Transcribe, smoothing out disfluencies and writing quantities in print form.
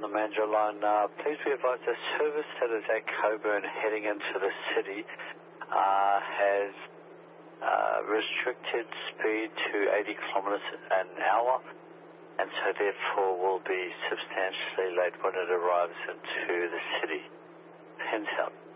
on the Mandurah line. Please be advised the service that is at Coburn heading into the city has restricted speed to 80 kilometres an hour, and so therefore will be substantially late when it arrives into the city. Hence out.